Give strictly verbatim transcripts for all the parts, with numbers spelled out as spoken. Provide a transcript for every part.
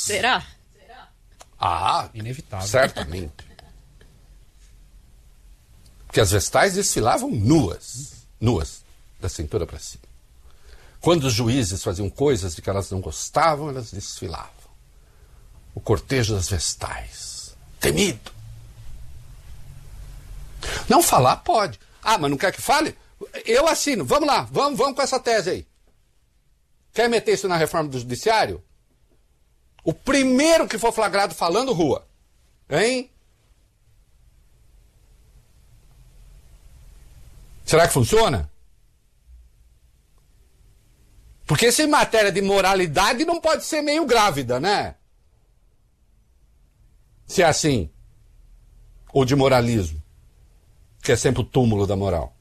Será? Ah, inevitável. Certamente. Porque as vestais desfilavam nuas, nuas, da cintura para cima. Quando os juízes faziam coisas de que elas não gostavam, elas desfilavam. O cortejo das vestais. Temido. Não falar pode. Ah, mas não quer que fale? Eu assino. Vamos lá, vamos, vamos com essa tese aí. Quer meter isso na reforma do judiciário? O primeiro que for flagrado falando, rua. Hein? Será que funciona? Porque se matéria de moralidade não pode ser meio grávida, né? Se é assim. Ou de moralismo. Que é sempre o túmulo da moral.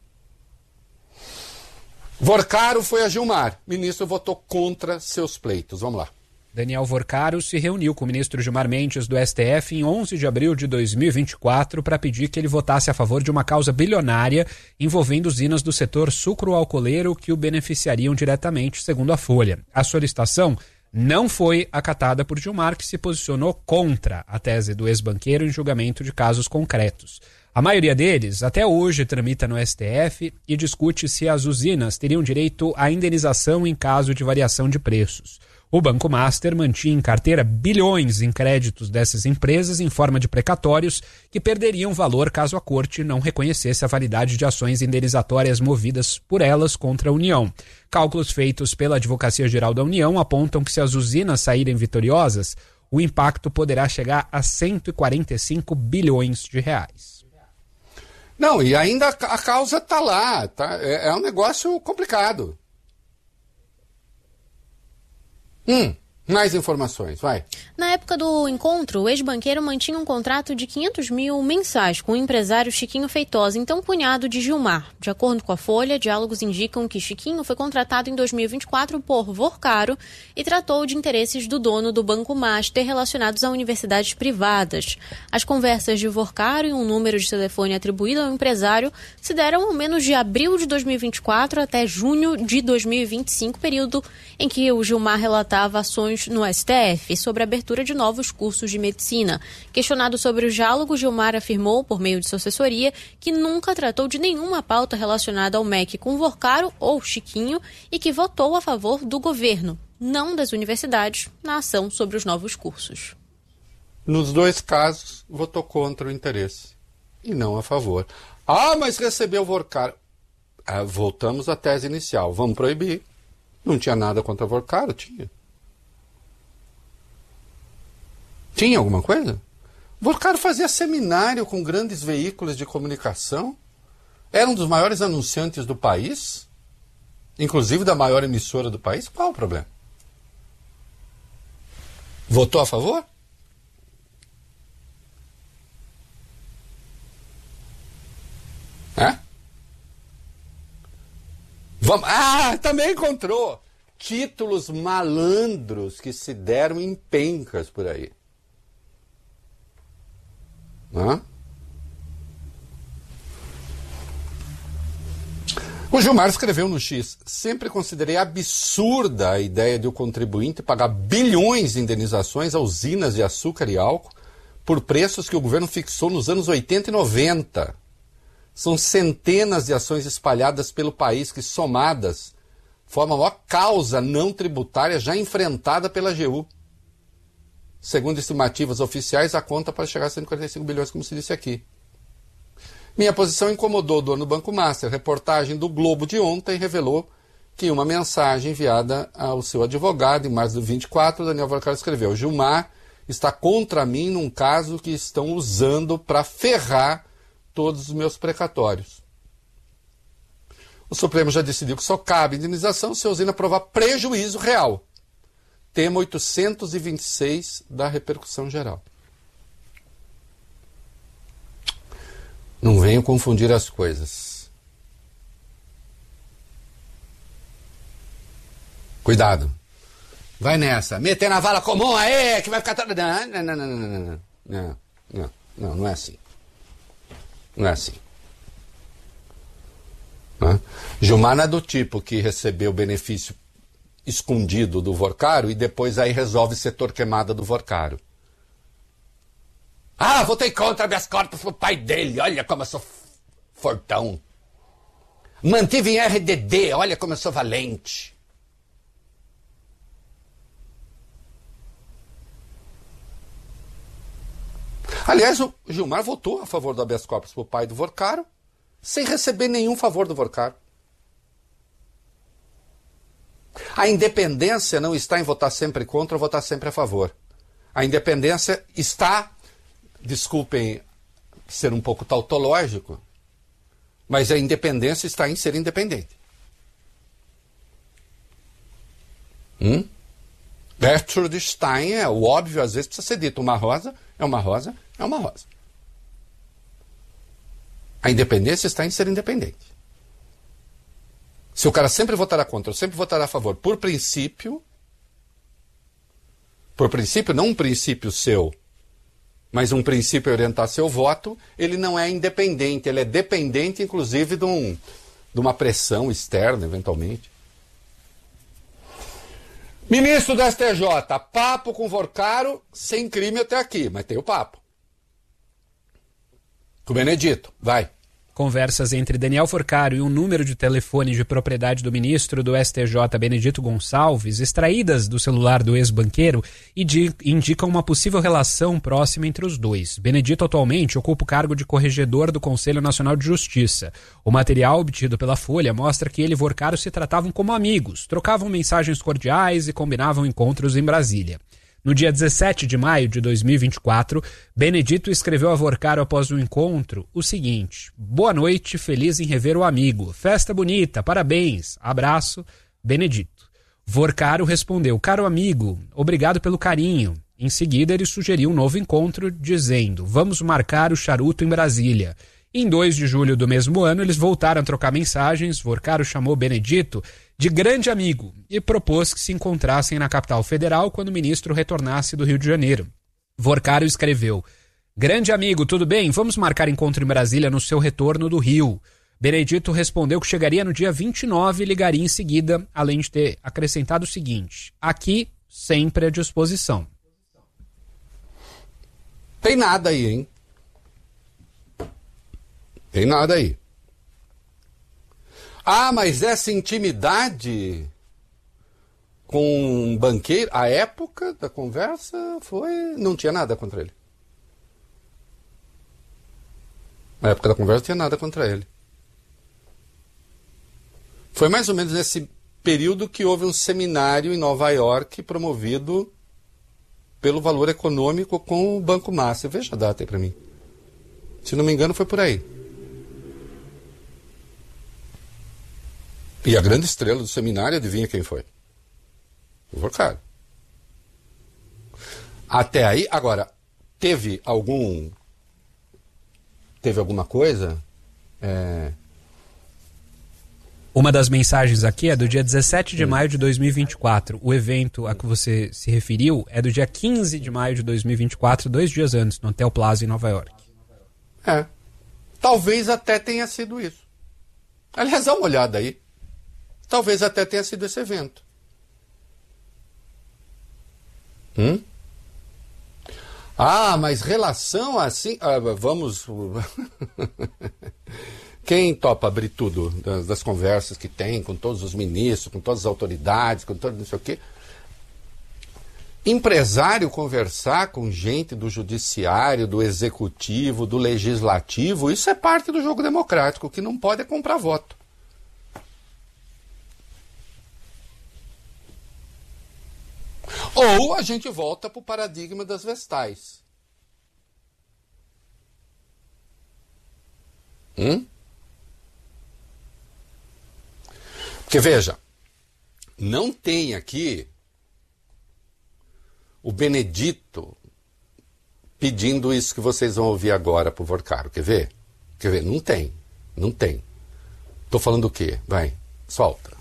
Vorcaro foi a Gilmar. O ministro votou contra seus pleitos. Vamos lá. Daniel Vorcaro se reuniu com o ministro Gilmar Mendes do S T F em onze de abril de dois mil e vinte e quatro para pedir que ele votasse a favor de uma causa bilionária envolvendo usinas do setor sucroalcooleiro que o beneficiariam diretamente, segundo a Folha. A solicitação não foi acatada por Gilmar, que se posicionou contra a tese do ex-banqueiro em julgamento de casos concretos. A maioria deles, até hoje, tramita no S T F e discute se as usinas teriam direito à indenização em caso de variação de preços. O Banco Master mantinha em carteira bilhões em créditos dessas empresas em forma de precatórios que perderiam valor caso a corte não reconhecesse a validade de ações indenizatórias movidas por elas contra a União. Cálculos feitos pela Advocacia Geral da União apontam que se as usinas saírem vitoriosas, o impacto poderá chegar a cento e quarenta e cinco bilhões de reais. Não, e ainda a causa está lá, tá? É, é um negócio complicado. Hum, mais informações, vai. Na época do encontro, o ex-banqueiro mantinha um contrato de quinhentos mil mensais com o empresário Chiquinho Feitosa, então cunhado de Gilmar. De acordo com a Folha, diálogos indicam que Chiquinho foi contratado em dois mil e vinte e quatro por Vorcaro e tratou de interesses do dono do Banco Master relacionados a universidades privadas. As conversas de Vorcaro e um número de telefone atribuído ao empresário se deram ao menos de abril de dois mil e vinte e quatro até junho de dois mil e vinte e cinco, período em que o Gilmar relatava ações no S T F sobre a abertura de novos cursos de medicina. Questionado sobre o diálogo, Gilmar afirmou, por meio de sua assessoria, que nunca tratou de nenhuma pauta relacionada ao M E C com Vorcaro ou Chiquinho e que votou a favor do governo, não das universidades, na ação sobre os novos cursos. Nos dois casos, votou contra o interesse e não a favor. Ah, mas recebeu Vorcaro. Ah, voltamos à tese inicial. Vamos proibir. Não tinha nada contra Vorcaro? Tinha. Tinha alguma coisa? Vorcaro fazia seminário com grandes veículos de comunicação. Era um dos maiores anunciantes do país. Inclusive da maior emissora do país. Qual o problema? Votou a favor? É? Vamos... Ah, também encontrou títulos malandros que se deram em pencas por aí. Hã? O Gilmar escreveu no X: sempre considerei absurda a ideia de o contribuinte pagar bilhões de indenizações a usinas de açúcar e álcool por preços que o governo fixou nos anos oitenta e noventa. São centenas de ações espalhadas pelo país que, somadas, formam a maior causa não tributária já enfrentada pela A G U. Segundo estimativas oficiais, a conta pode chegar a cento e quarenta e cinco bilhões, como se disse aqui. Minha posição incomodou o dono do Banco Master. A reportagem do Globo de ontem revelou que uma mensagem enviada ao seu advogado, em março de vinte e quatro, Daniel Vorcaro escreveu: Gilmar está contra mim num caso que estão usando para ferrar todos os meus precatórios. O Supremo já decidiu que só cabe indenização se a usina provar prejuízo real. Tema oitocentos e vinte e seis da repercussão geral. Não venham confundir as coisas. Cuidado. Vai nessa. Meter na vala comum aí, que vai ficar... Não, não, não, não, não, não. Não, não, não, não é assim. Não é assim. Não é? Gilmar não é do tipo que recebeu benefício escondido do Vorcaro e depois aí resolve setor queimada do Vorcaro. Ah, votei contra habeas corpus pro pai dele, olha como eu sou fortão. Mantive em R D D, olha como eu sou valente. Aliás, o Gilmar votou a favor do habeas corpus pro pai do Vorcaro, sem receber nenhum favor do Vorcaro. A independência não está em votar sempre contra ou votar sempre a favor. A independência está, desculpem ser um pouco tautológico, mas a independência está em ser independente. Hum? Gertrude Stein é o óbvio, às vezes precisa ser dito. Uma rosa é uma rosa, é uma rosa. A independência está em ser independente. Se o cara sempre votará contra ou sempre votará a favor, por princípio, por princípio, não um princípio seu, mas um princípio orientar seu voto, ele não é independente, ele é dependente, inclusive, de, um, de uma pressão externa, eventualmente. Ministro do S T J, papo com Vorcaro, sem crime até aqui, mas tem o papo. Com o Benedito, vai. Conversas entre Daniel Vorcaro e um número de telefone de propriedade do ministro do S T J, Benedito Gonçalves, extraídas do celular do ex-banqueiro, indicam uma possível relação próxima entre os dois. Benedito atualmente ocupa o cargo de corregedor do Conselho Nacional de Justiça. O material obtido pela Folha mostra que ele e Vorcaro se tratavam como amigos, trocavam mensagens cordiais e combinavam encontros em Brasília. No dia dezessete de maio de dois mil e vinte e quatro, Benedito escreveu a Vorcaro após o encontro o seguinte: boa noite, feliz em rever o amigo. Festa bonita, parabéns. Abraço, Benedito. Vorcaro respondeu: caro amigo, obrigado pelo carinho. Em seguida, ele sugeriu um novo encontro, dizendo: vamos marcar o charuto em Brasília. Em dois de julho do mesmo ano, eles voltaram a trocar mensagens. Vorcaro chamou Benedito de grande amigo e propôs que se encontrassem na capital federal quando o ministro retornasse do Rio de Janeiro. Vorcaro escreveu: grande amigo, tudo bem? Vamos marcar encontro em Brasília no seu retorno do Rio. Benedito respondeu que chegaria no dia vinte e nove e ligaria em seguida, além de ter acrescentado o seguinte: aqui, sempre à disposição. Tem nada aí, hein? Tem nada aí. Ah, mas essa intimidade com um banqueiro, a época da conversa foi... não tinha nada contra ele. Na época da conversa não tinha nada contra ele. Foi mais ou menos nesse período que houve um seminário em Nova York promovido pelo Valor Econômico com o Banco Massa. Veja a data aí para mim. Se não me engano, foi por aí. E a grande estrela do seminário, adivinha quem foi? O Vorcaro. Até aí, agora, teve algum... Teve alguma coisa? É... Uma das mensagens aqui é do dia dezessete de maio de dois mil e vinte e quatro. O evento a que você se referiu é do dia quinze de maio de dois mil e vinte e quatro, dois dias antes, no Hotel Plaza, em Nova York. É. Talvez até tenha sido isso. Aliás, dá uma olhada aí. Talvez até tenha sido esse evento. Hum? Ah, mas relação assim... Ah, vamos... Quem topa abrir tudo das, das conversas que tem com todos os ministros, com todas as autoridades, com todo não sei o quê? Empresário conversar com gente do judiciário, do executivo, do legislativo, isso é parte do jogo democrático. O que não pode é comprar voto. Ou a gente volta para o paradigma das vestais. Hum? Porque veja, não tem aqui o Benedito pedindo isso que vocês vão ouvir agora para o Vorcaro. Quer ver? Quer ver? Não tem. Não tem. Tô falando o quê? Vai, solta.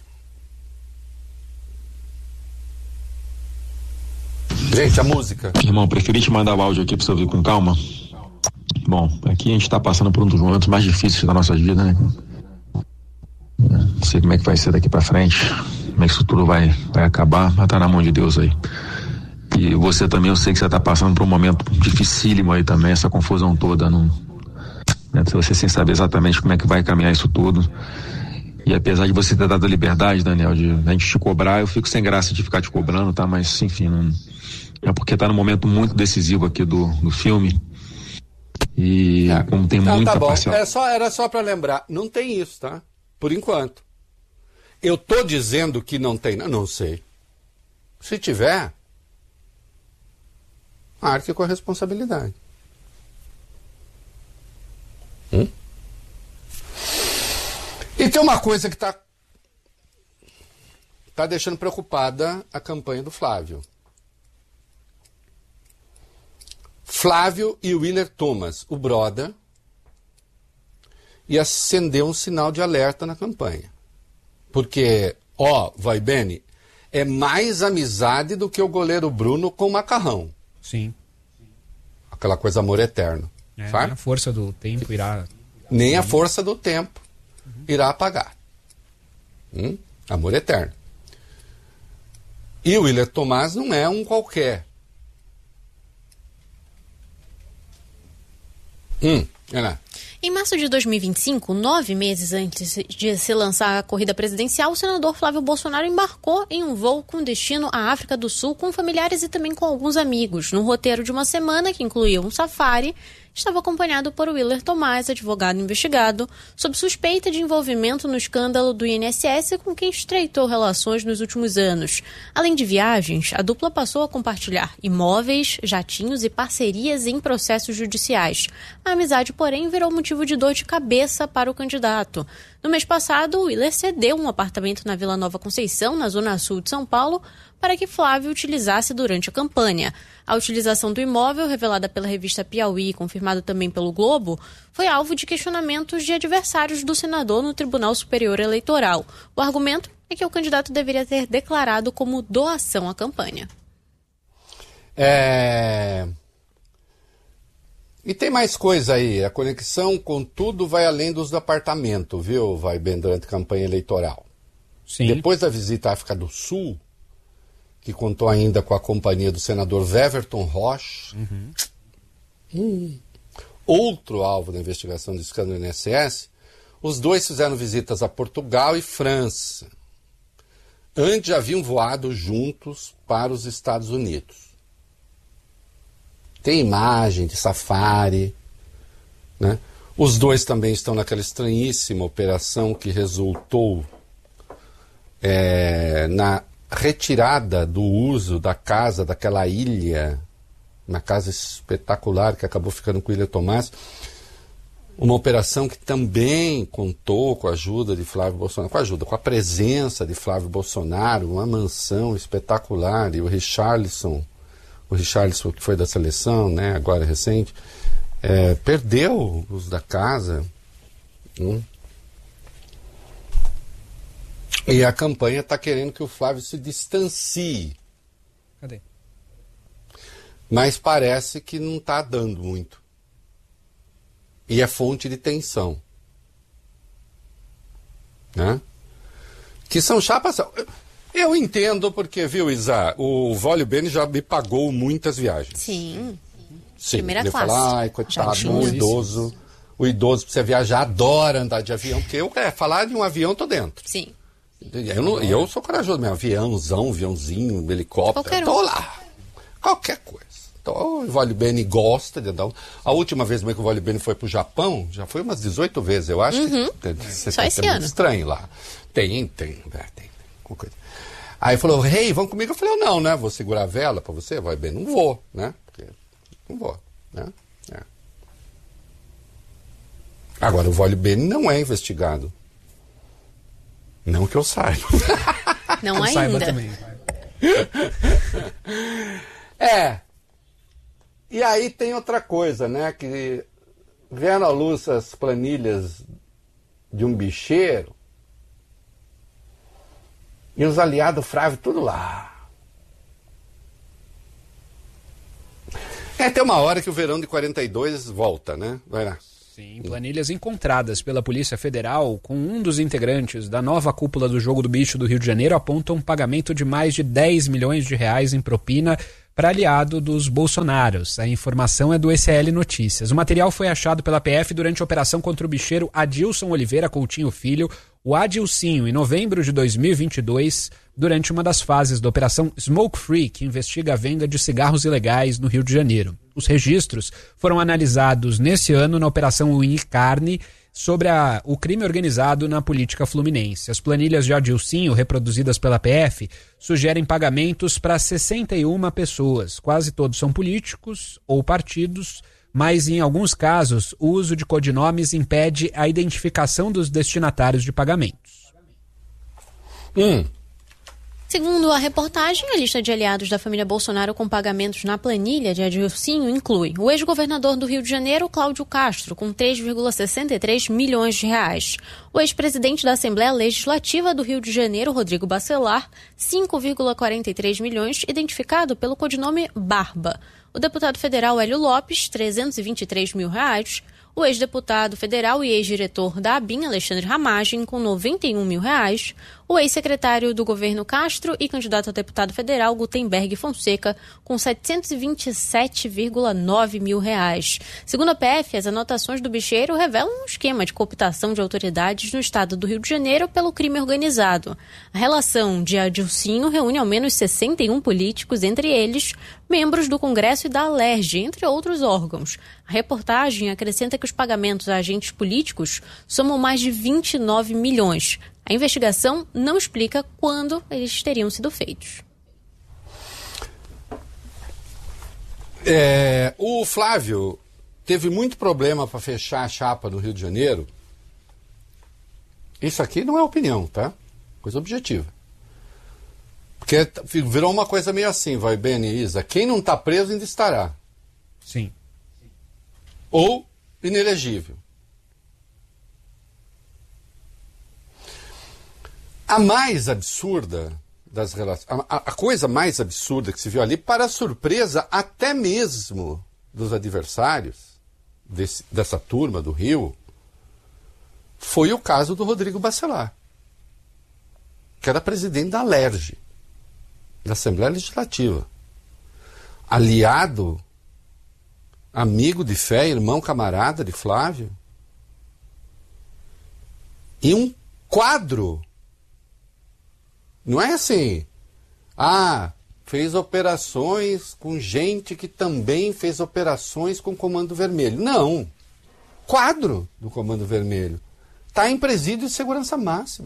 Gente, a música. Irmão, preferi te mandar o áudio aqui pra você ouvir com calma. Bom, aqui a gente tá passando por um dos momentos mais difíceis da nossa vida, né? Não sei como é que vai ser daqui pra frente, como é que isso tudo vai, vai acabar, mas tá na mão de Deus aí. E você também, eu sei que você tá passando por um momento dificílimo aí também, essa confusão toda, não, né? Você sem saber exatamente como é que vai caminhar isso tudo. E apesar de você ter dado a liberdade, Daniel, de a gente te cobrar, eu fico sem graça de ficar te cobrando, tá? Mas, enfim, não, é porque tá num momento muito decisivo aqui do, do filme. E é. como tem não, muita tá bom. parcial... Era só, era só para lembrar, não tem isso, tá? Por enquanto. Eu tô dizendo que não tem, não, não sei. Se tiver, arque com a responsabilidade. Hum? E tem uma coisa que está tá deixando preocupada a campanha do Flávio. Flávio e Willer Thomas, o brother, e acendeu um sinal de alerta na campanha. Porque, ó, vai bene, é mais amizade do que o goleiro Bruno com o Macarrão. Sim. Aquela coisa amor eterno. É, sabe? Nem a força do tempo irá... Nem a força do tempo irá apagar. Hum? Amor eterno. E o Willer Thomas não é um qualquer. Hum, é lá. Em março de dois mil e vinte e cinco, nove meses antes de se lançar a corrida presidencial, o senador Flávio Bolsonaro embarcou em um voo com destino à África do Sul com familiares e também com alguns amigos. Num roteiro de uma semana que incluía um safari, estava acompanhado por Willer Thomas, advogado investigado, sob suspeita de envolvimento no escândalo do I N S S com quem estreitou relações nos últimos anos. Além de viagens, a dupla passou a compartilhar imóveis, jatinhos e parcerias em processos judiciais. A amizade, porém, virou motivo de dor de cabeça para o candidato. No mês passado, o Willer cedeu um apartamento na Vila Nova Conceição, na zona sul de São Paulo, para que Flávio utilizasse durante a campanha. A utilização do imóvel, revelada pela revista Piauí e confirmada também pelo Globo, foi alvo de questionamentos de adversários do senador no Tribunal Superior Eleitoral. O argumento é que o candidato deveria ter declarado como doação à campanha. É... E tem mais coisa aí. A conexão com tudo vai além dos do apartamento, viu? Vai bem durante a campanha eleitoral. Sim. Depois da visita à África do Sul, que contou ainda com a companhia do senador Weverton Rocha, uhum. hum, outro alvo da investigação do escândalo do I N S S, os dois fizeram visitas a Portugal e França. Antes já haviam voado juntos para os Estados Unidos. Tem imagem de safari, né? Os dois também estão naquela estranhíssima operação que resultou é, na retirada do uso da casa, daquela ilha, uma casa espetacular que acabou ficando com o Willer Thomas, uma operação que também contou com a ajuda de Flávio Bolsonaro, com a ajuda, com a presença de Flávio Bolsonaro, uma mansão espetacular, e o Richarlison, o Richarlison que foi da seleção, né, agora recente, é, perdeu o uso da casa. Hum. E a campanha está querendo que o Flávio se distancie. Cadê? Mas parece que não está dando muito. E é fonte de tensão. Né? Que são chapas... Eu entendo porque, viu, Isa, o Vólio Bene já me pagou muitas viagens. Sim. Sim. Primeira ele classe. Fala, ai, coitado, o idoso. O idoso precisa viajar, adora andar de avião, porque eu, é, falar de um avião, tô dentro. Sim. Eu, não, eu sou corajoso mesmo, aviãozão, aviãozinho, helicóptero, Qualquer um. Tô lá. Qualquer coisa. Então, o Vólio Bene gosta de andar. A última vez que o Vólio Bene foi pro Japão, já foi umas dezoito vezes, eu acho. Uhum. Que, você Só tá esse muito ano. Estranho lá. Tem, tem, é, tem. tem coisa. Aí falou, rei, hey, vamos comigo? Eu falei, não, né? Vou segurar a vela pra você? Vai bem, não vou, né? Porque não vou, né? É. Agora, o Vólio Bene não é investigado. Não que eu saiba. Não eu ainda. Saiba também. É. E aí tem outra coisa, né? Que vendo à luz as planilhas de um bicheiro e os aliados Flávio tudo lá. É, tem uma hora que o verão de quarenta e dois volta, né? Vai lá. Sim, planilhas encontradas pela Polícia Federal com um dos integrantes da nova cúpula do Jogo do Bicho do Rio de Janeiro apontam um pagamento de mais de dez milhões de reais em propina para aliado dos bolsonaros. A informação é do E C L Notícias. O material foi achado pela P F durante a operação contra o bicheiro Adilson Oliveira Coutinho Filho, o Adilcinho, em novembro de dois mil e vinte e dois, durante uma das fases da Operação Smoke Free, que investiga a venda de cigarros ilegais no Rio de Janeiro. Os registros foram analisados nesse ano na Operação Unha e Carne sobre a, o crime organizado na política fluminense. As planilhas de Adilcinho, reproduzidas pela P F, sugerem pagamentos para sessenta e uma pessoas. Quase todos são políticos ou partidos, mas em alguns casos o uso de codinomes impede a identificação dos destinatários de pagamentos. Hum. Segundo a reportagem, a lista de aliados da família Bolsonaro com pagamentos na planilha de Adilcinho inclui o ex-governador do Rio de Janeiro, Cláudio Castro, com três vírgula sessenta e três milhões de reais. O ex-presidente da Assembleia Legislativa do Rio de Janeiro, Rodrigo Bacelar, cinco vírgula quarenta e três milhões, identificado pelo codinome Barba. O deputado federal Hélio Lopes, trezentos e vinte e três mil reais. O ex-deputado federal e ex-diretor da ABIN, Alexandre Ramagem, com noventa e um mil reais. O ex-secretário do governo Castro e candidato a deputado federal, Gutenberg Fonseca, com setecentos e vinte e sete vírgula nove mil reais. Segundo a P F, as anotações do bicheiro revelam um esquema de cooptação de autoridades no estado do Rio de Janeiro pelo crime organizado. A relação de Adilcinho reúne ao menos sessenta e um políticos, entre eles membros do Congresso e da Alerj, entre outros órgãos. A reportagem acrescenta que os pagamentos a agentes políticos somam mais de vinte e nove milhões. A investigação não explica quando eles teriam sido feitos. É, o Flávio teve muito problema para fechar a chapa no Rio de Janeiro. Isso aqui não é opinião, tá? Coisa objetiva. Porque virou uma coisa meio assim, vai, Ben e Isa. Quem não está preso ainda estará. Sim. Ou inelegível. A mais absurda das relações, a, a coisa mais absurda que se viu ali, para a surpresa até mesmo dos adversários desse, dessa turma do Rio, foi o caso do Rodrigo Bacelar, que era presidente da Alerj, da Assembleia Legislativa, aliado, amigo de fé, irmão, camarada de Flávio, e um quadro. Não é assim, ah, fez operações com gente que também fez operações com o Comando Vermelho. Não, quadro do Comando Vermelho. Está em presídio de segurança máxima.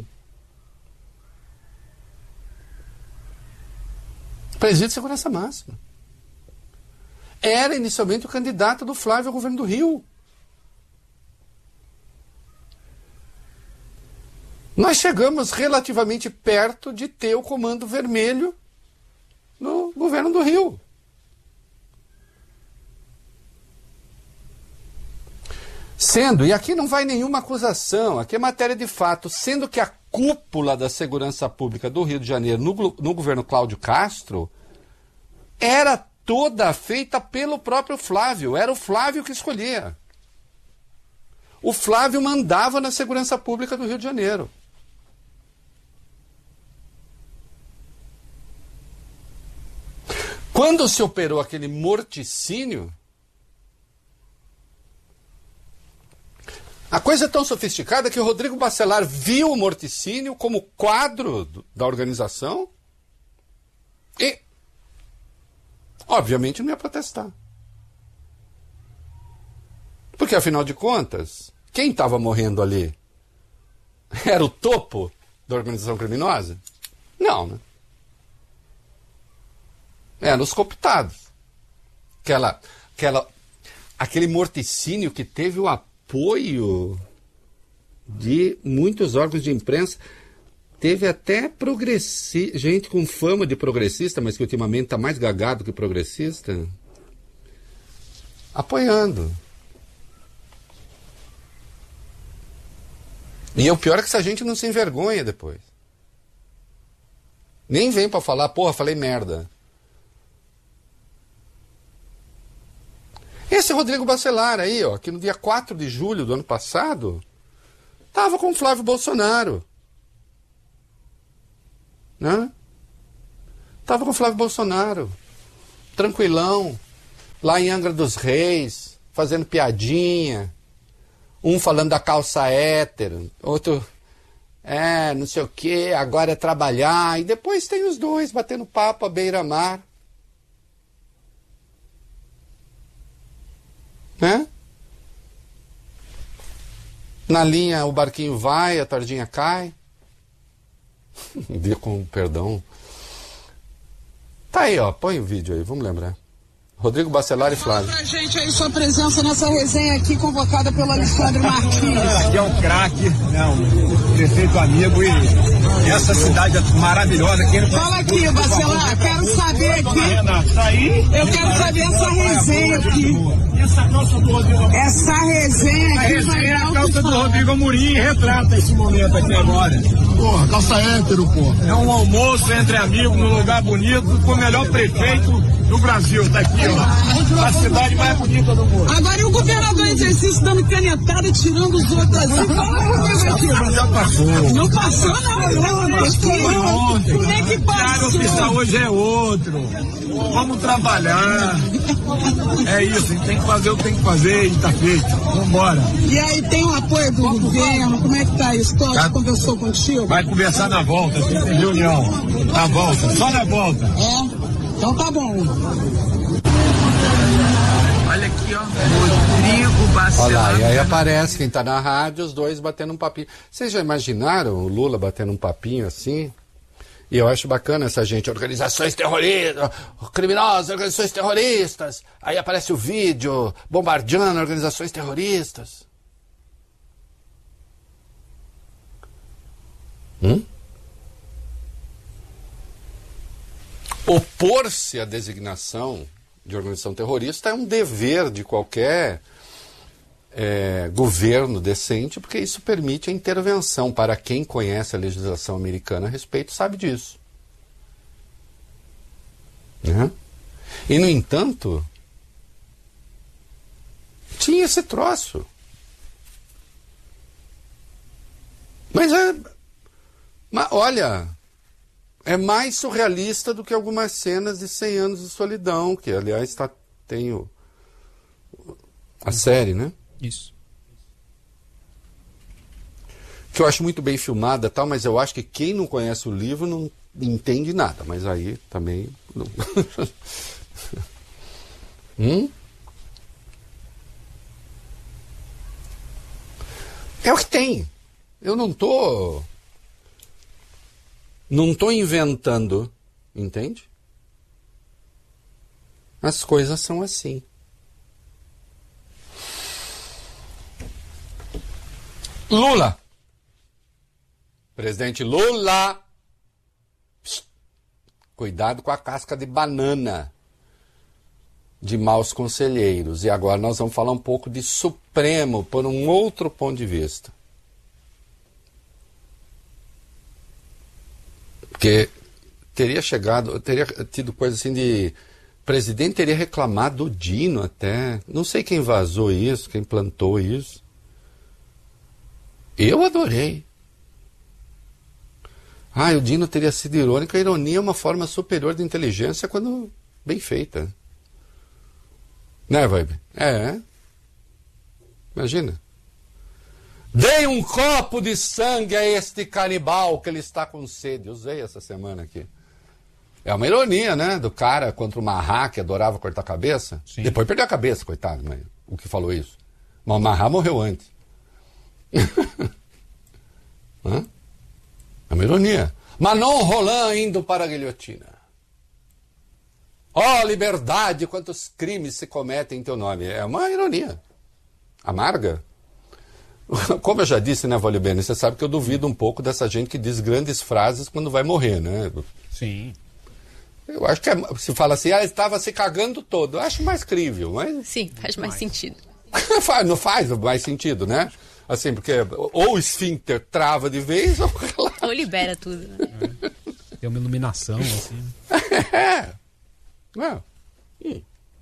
Presídio de segurança máxima. Era inicialmente o candidato do Flávio ao governo do Rio. Nós chegamos relativamente perto de ter o Comando Vermelho no governo do Rio. Sendo, e aqui não vai nenhuma acusação, aqui é matéria de fato, sendo que a cúpula da segurança pública do Rio de Janeiro no, no governo Cláudio Castro era toda feita pelo próprio Flávio, era o Flávio que escolhia. O Flávio mandava na segurança pública do Rio de Janeiro. Quando se operou aquele morticínio, a coisa é tão sofisticada que o Rodrigo Bacelar viu o morticínio como quadro do, da organização e, obviamente, não ia protestar. Porque, afinal de contas, quem estava morrendo ali era o topo da organização criminosa? Não, né? Eram os cooptados. Aquela, aquela, aquele morticínio que teve o apoio de muitos órgãos de imprensa, teve até progressi... gente com fama de progressista, mas que ultimamente está mais gagado que progressista, apoiando. E o pior é que essa gente não se envergonha depois. Nem vem para falar, porra, falei merda. Esse Rodrigo Bacelar aí, ó, que no dia quatro de julho do ano passado, estava com o Flávio Bolsonaro. Né? Tava com o Flávio Bolsonaro. Tranquilão. Lá em Angra dos Reis, fazendo piadinha. Um falando da calça hétero, outro, é, não sei o que, agora é trabalhar. E depois tem os dois batendo papo à beira-mar. Né? Na linha o barquinho vai, a tardinha cai. Um dia com perdão. Tá aí, ó, põe o vídeo aí, vamos lembrar. Rodrigo Bacelar e Flávio. Fala pra gente aí sua presença nessa resenha aqui convocada pelo Alexandre Martins. Aqui é um craque, né, um prefeito amigo e essa cidade é maravilhosa. Quem Fala aqui, Bacelar, quero saber aqui, eu quero saber essa resenha aqui. Essa calça do Rodrigo Essa resenha aqui vai é dar a o calça que do falar. Rodrigo Amorim retrata esse momento aqui agora. Porra, calça hétero, porra. É um almoço entre amigos num lugar bonito com o melhor prefeito do Brasil. Tá aqui, ó. A cidade mais bonita do mundo. Agora e o governador em exercício dando canetada, tirando os outros assim. Fala por que aqui, Já passou. não passou não, não, não. Foi ontem. Como é que O diário oficial passou? hoje é outro. Vamos trabalhar. É isso, a gente tem que fazer o que tem que fazer e tá feito. Vambora. E aí tem o apoio do governo, como é que tá isso? Totti Tá. conversou contigo? Vai conversar na volta, tem reunião. Na volta, só na volta. É? Então tá bom. Olha aqui, ó. Rodrigo Bacelar. Olha lá, e aí aparece quem tá na rádio, os dois batendo um papinho. Vocês já imaginaram o Lula batendo um papinho assim? E eu acho bacana essa gente, organizações terroristas, criminosos, organizações terroristas. Aí aparece o vídeo bombardeando organizações terroristas. Hum? Opor-se à designação de organização terrorista é um dever de qualquer é, governo decente, porque isso permite a intervenção. Para quem conhece a legislação americana a respeito, sabe disso. Né? E, no entanto, tinha esse troço. Mas é... Mas, olha... É mais surrealista do que algumas cenas de cem anos de solidão, que, aliás, tá, tem o, a série, né? Isso. Que eu acho muito bem filmada, tal, mas eu acho que quem não conhece o livro não entende nada. Mas aí também... Não. hum? É o que tem. Eu não tô... Não estou inventando, entende? As coisas são assim. Lula. Presidente Lula. Psst. Cuidado com a casca de banana de maus conselheiros. E agora nós vamos falar um pouco de Supremo por um outro ponto de vista. Porque teria chegado, teria tido coisa assim de... O presidente teria reclamado do Dino até. Não sei quem vazou isso, quem plantou isso. Eu adorei. Ah, o Dino teria sido irônico. A ironia é uma forma superior de inteligência quando bem feita. Né, Vibe? É. Imagina. Dei um copo de sangue a este canibal que ele está com sede. Usei essa semana aqui. É uma ironia, né? Do cara contra o Marra, que adorava cortar a cabeça. Sim. Depois perdeu a cabeça, coitado, mas o que falou isso. Mas o Marra morreu antes. Hã? É uma ironia. Manon Roland indo para a guilhotina. Ó, oh, liberdade, quantos crimes se cometem em teu nome. É uma ironia. Amarga. Como eu já disse, né, Valibene, você sabe que eu duvido um pouco dessa gente que diz grandes frases quando vai morrer, né? Sim. Eu acho que é, se fala assim, ah, ele estava se cagando todo. Eu acho mais crível, mas... Sim, faz mais sentido. Não faz mais sentido, né? Assim, porque ou o esfíncter trava de vez, ou... Ou libera tudo, né? É. Tem uma iluminação, assim. É. Não. Hum.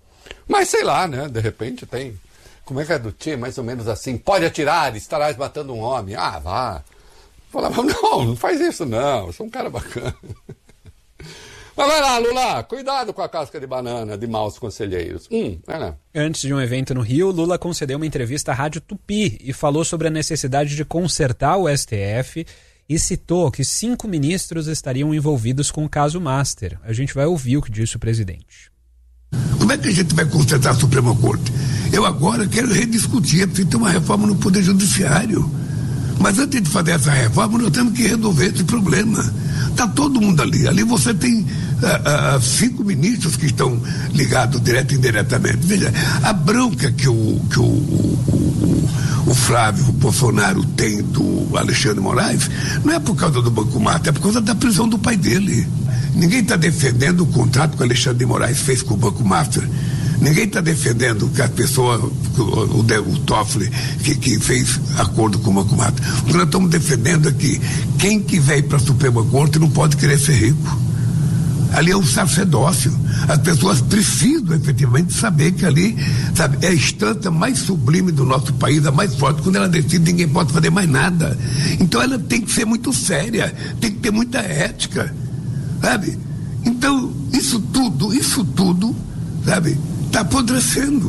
Mas sei lá, né? De repente tem... Como é que é do Tchê? Mais ou menos assim. Pode atirar, estarás matando um homem. Ah, vá. Falava, não, não faz isso não. Eu sou um cara bacana. Mas vai lá, Lula. Cuidado com a casca de banana de maus conselheiros. Hum, vai lá. Antes de um evento no Rio, Lula concedeu uma entrevista à Rádio Tupi e falou sobre a necessidade de consertar o S T F e citou que cinco ministros estariam envolvidos com o caso Master. A gente vai ouvir o que disse o presidente. Como é que a gente vai consertar a Suprema Corte? Eu agora quero rediscutir, é preciso ter uma reforma no Poder Judiciário. Mas antes de fazer essa reforma, nós temos que resolver esse problema. Está todo mundo ali. Ali você tem ah, ah, cinco ministros que estão ligados direto e indiretamente. Veja, a bronca que o, que o, o, o Flávio Bolsonaro tem do Alexandre Moraes não é por causa do Banco Master, é por causa da prisão do pai dele. Ninguém está defendendo o contrato que o Alexandre de Moraes fez com o Banco Master. Ninguém está defendendo que a pessoa, o, o Toffoli, que, que fez acordo com o Banco Master. O que nós estamos defendendo é que quem quiser ir para a Suprema Corte não pode querer ser rico. Ali é um sacerdócio. As pessoas precisam efetivamente saber que ali, sabe, é a instância mais sublime do nosso país, a mais forte. Quando ela decide, ninguém pode fazer mais nada. Então ela tem que ser muito séria, tem que ter muita ética. Sabe? Então, isso tudo, isso tudo, sabe, está apodrecendo.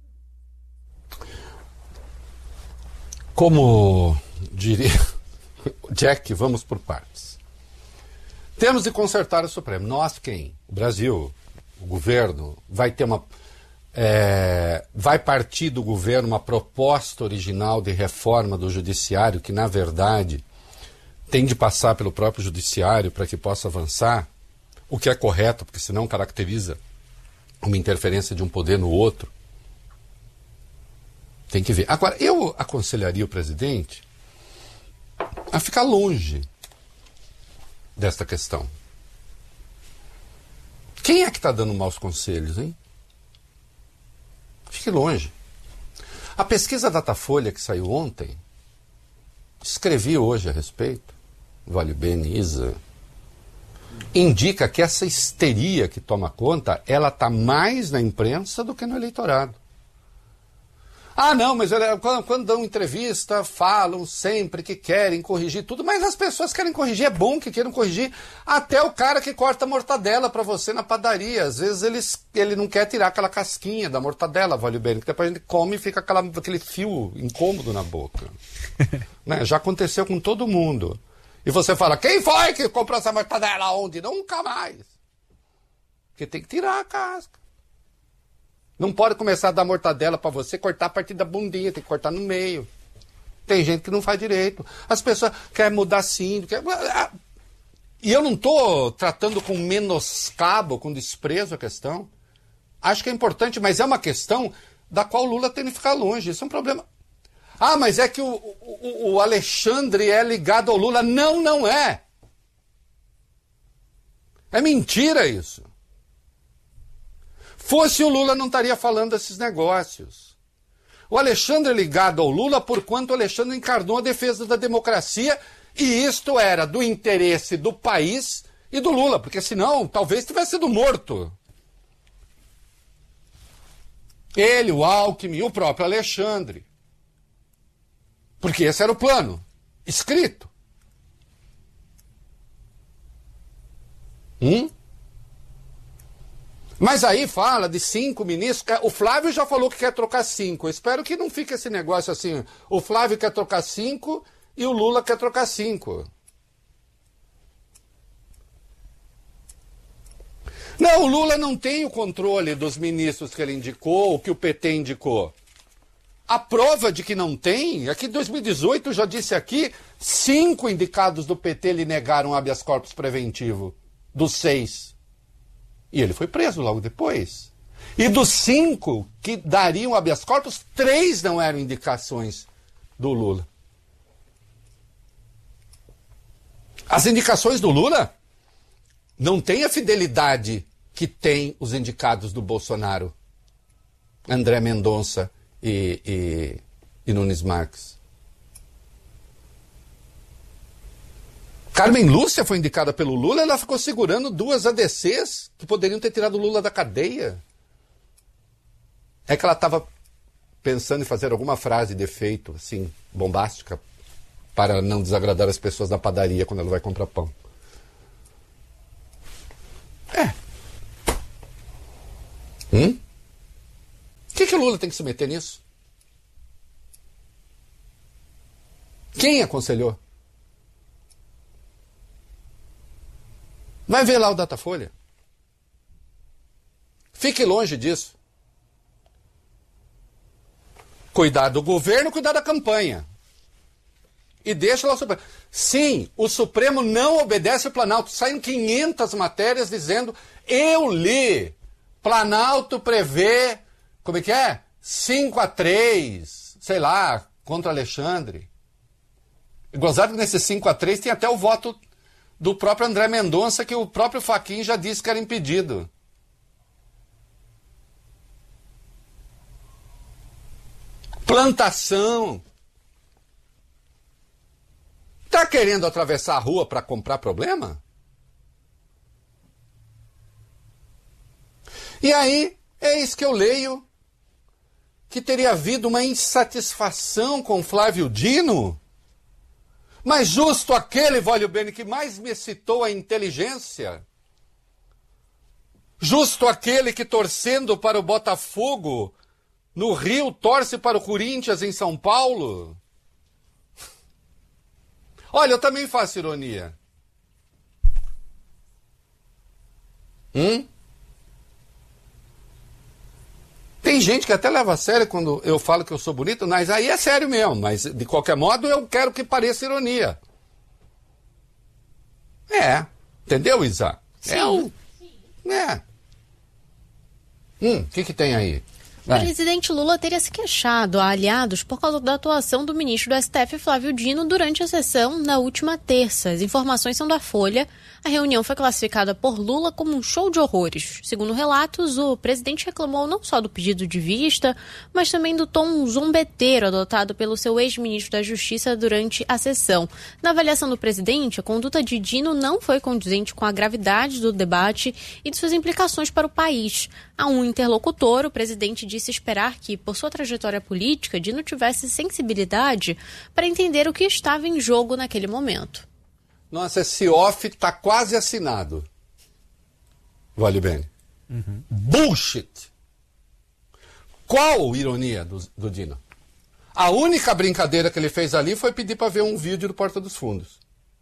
Como diria Jack, vamos por partes. Temos de consertar o Supremo. Nós quem? O Brasil, o governo, vai ter uma... É, vai partir do governo uma proposta original de reforma do judiciário que, na verdade... tem de passar pelo próprio judiciário para que possa avançar, o que é correto, porque senão caracteriza uma interferência de um poder no outro. Tem que ver. Agora, eu aconselharia o presidente a ficar longe desta questão. Quem é que está dando maus conselhos, hein? Fique longe. A pesquisa Datafolha que saiu ontem, escrevi hoje a respeito, Vale Bene, Isa, indica que essa histeria que toma conta, ela está mais na imprensa do que no eleitorado. Ah, não, mas quando, quando dão entrevista, falam sempre que querem corrigir tudo, mas as pessoas querem corrigir, é bom que queiram corrigir, até o cara que corta a mortadela para você na padaria, às vezes eles, ele não quer tirar aquela casquinha da mortadela, Vale Bene, que depois a gente come e fica aquela, aquele fio incômodo na boca. Né? Já aconteceu com todo mundo. E você fala, quem foi que comprou essa mortadela onde? Nunca mais. Porque tem que tirar a casca. Não pode começar a dar mortadela para você, cortar a partir da bundinha, tem que cortar no meio. Tem gente que não faz direito. As pessoas querem mudar sim. Quer... E eu não estou tratando com menoscabo, com desprezo a questão. Acho que é importante, mas é uma questão da qual o Lula tem que ficar longe. Isso é um problema. Ah, mas é que o, o, o Alexandre é ligado ao Lula. Não, não é. É mentira isso. Fosse o Lula, não estaria falando desses negócios. O Alexandre é ligado ao Lula por quanto o Alexandre encarnou a defesa da democracia, e isto era do interesse do país e do Lula, porque senão talvez tivesse sido morto. Ele, o Alckmin, o próprio Alexandre. Porque esse era o plano, escrito. Hum? Mas aí fala de cinco ministros. O Flávio já falou que quer trocar cinco. Eu espero que não fique esse negócio assim. O Flávio quer trocar cinco e o Lula quer trocar cinco. Não, o Lula não tem o controle dos ministros que ele indicou, ou que o P T indicou. A prova de que não tem é que em dois mil e dezoito, eu já disse aqui, cinco indicados do P T lhe negaram habeas corpus preventivo, dos seis. E ele foi preso logo depois. E dos cinco que dariam habeas corpus, três não eram indicações do Lula. As indicações do Lula não têm a fidelidade que tem os indicados do Bolsonaro. André Mendonça e, e, e Nunes Marques. Carmen Lúcia foi indicada pelo Lula, ela ficou segurando duas A D Cs que poderiam ter tirado o Lula da cadeia. é que ela estava pensando em fazer alguma frase de efeito, assim, bombástica, para não desagradar as pessoas da padaria quando ela vai comprar pão. É. Hum? O que, que o Lula tem que se meter nisso? Quem aconselhou? Vai ver lá o Datafolha. Fique longe disso. Cuidar do governo, cuidar da campanha. E deixa lá o Supremo. Sim, o Supremo não obedece ao Planalto. Saem quinhentas matérias dizendo, eu li, Planalto prevê, como é que é? cinco a três, sei lá, contra Alexandre. Gozado que nesse cinco a três tem até o voto do próprio André Mendonça, que o próprio Fachin já disse que era impedido. Plantação. Tá querendo atravessar a rua para comprar problema? E aí, é isso que eu leio, que teria havido uma insatisfação com Flávio Dino, mas justo aquele, Vólio Bene, que mais me citou a inteligência, justo aquele que, torcendo para o Botafogo no Rio, torce para o Corinthians em São Paulo. Olha, eu também faço ironia. Hum? Tem gente que até leva a sério quando eu falo que eu sou bonito, mas aí é sério mesmo. Mas, de qualquer modo, eu quero que pareça ironia. É. Entendeu, Isa? Sim. É. O... é. Hum, o que que tem aí? O presidente Lula teria se queixado a aliados por causa da atuação do ministro do S T F, Flávio Dino, durante a sessão na última terça. As informações são da Folha. A reunião foi classificada por Lula como um show de horrores. Segundo relatos, o presidente reclamou não só do pedido de vista, mas também do tom zombeteiro adotado pelo seu ex-ministro da Justiça durante a sessão. Na avaliação do presidente, a conduta de Dino não foi condizente com a gravidade do debate e de suas implicações para o país. A um interlocutor, o presidente disse esperar que, por sua trajetória política, Dino tivesse sensibilidade para entender o que estava em jogo naquele momento. Nossa, esse off tá quase assinado. Vale bem. Uhum. Bullshit! Qual ironia do, do Dino? A única brincadeira que ele fez ali foi pedir para ver um vídeo do Porta dos Fundos.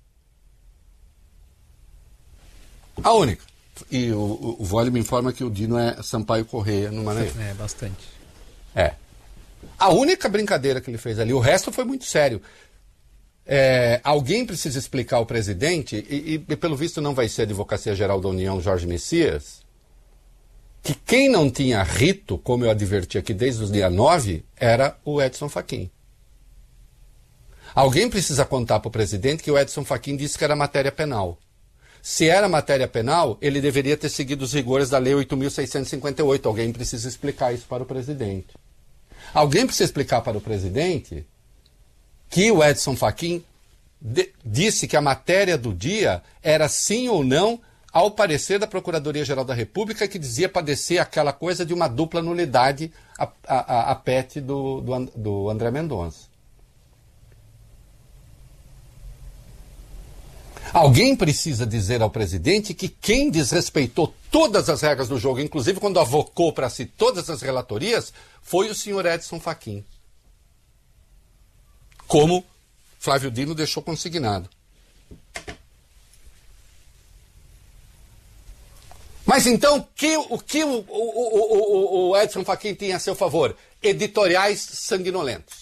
A única. E o, o, o Vole me informa que o Dino é Sampaio Correia no Maranhão. É, bastante. É. A única brincadeira que ele fez ali, o resto foi muito sério. É, alguém precisa explicar ao presidente, e, e pelo visto não vai ser a Advocacia Geral da União, Jorge Messias, que quem não tinha rito, como eu adverti aqui desde o dia nove, era o Edson Fachin. Alguém precisa contar para o presidente que o Edson Fachin disse que era matéria penal. Se era matéria penal, ele deveria ter seguido os rigores da Lei oito mil seiscentos e cinquenta e oito. Alguém precisa explicar isso para o presidente. Alguém precisa explicar para o presidente que o Edson Fachin de, disse que a matéria do dia era sim ou não ao parecer da Procuradoria-Geral da República, que dizia padecer aquela coisa de uma dupla nulidade a, a, a pet do, do, do André Mendonça. Alguém precisa dizer ao presidente que quem desrespeitou todas as regras do jogo, inclusive quando avocou para si todas as relatorias, foi o senhor Edson Fachin. Como Flávio Dino deixou consignado. Mas então, que, o que o, o, o, o Edson Fachin tinha a seu favor? Editoriais sanguinolentos.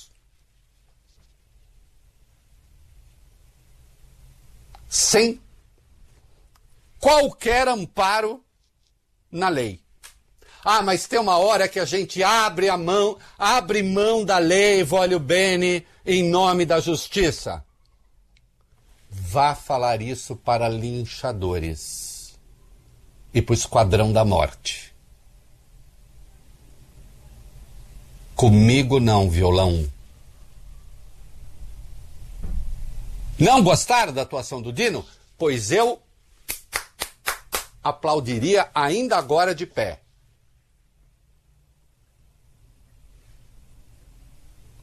Sem qualquer amparo na lei. Ah, mas tem uma hora que a gente abre a mão, abre mão da lei, Vólio Bene, em nome da justiça. Vá falar isso para linchadores e para o Esquadrão da Morte. Comigo não, violão. Não gostaram da atuação do Dino? Pois eu aplaudiria ainda agora de pé.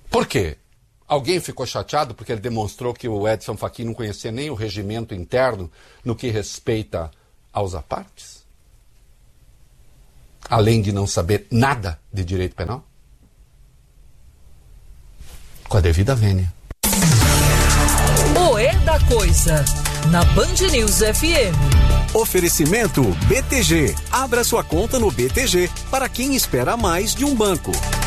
Por quê? Alguém ficou chateado porque ele demonstrou que o Edson Fachin não conhecia nem o regimento interno no que respeita aos apartes? Além de não saber nada de direito penal? Com a devida vênia. O É da Coisa, na Band News F M. Oferecimento B T G. Abra sua conta no B T G para quem espera mais de um banco.